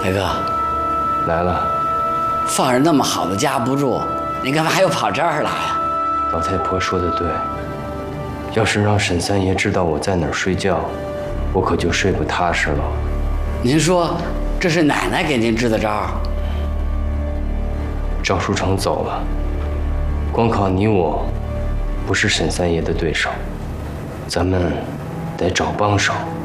大哥， 来了。 放着那么好的家不住，你干嘛又跑这儿来呀？ 老太婆说的对，要是让沈三爷知道我在哪儿睡觉，我可就睡不踏实了。 您说这是奶奶给您支的招？ 赵书成走了，光靠你我，不是沈三爷的对手，咱们得找帮手。